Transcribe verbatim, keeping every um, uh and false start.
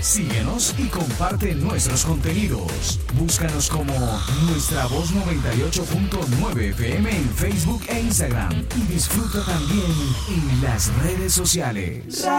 Síguenos y comparte nuestros contenidos. Búscanos como Nuestra Voz noventa y ocho punto nueve F M en Facebook e Instagram. Y disfruta también en las redes sociales.